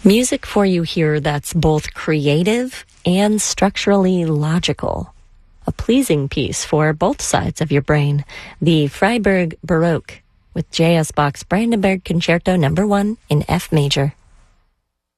Music for you here that's both creative and structurally logical. A pleasing piece for both sides of your brain. The Freiburg Baroque with J.S. Bach's Brandenburg Concerto No. 1 in F major.